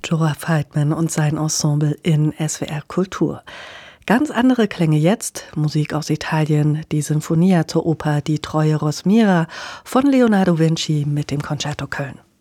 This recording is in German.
Jorah Feldman und sein Ensemble in SWR Kultur. Ganz andere Klänge jetzt, Musik aus Italien, die Sinfonia zur Oper Die Treue Rosmira von Leonardo Vinci mit dem Concerto Köln.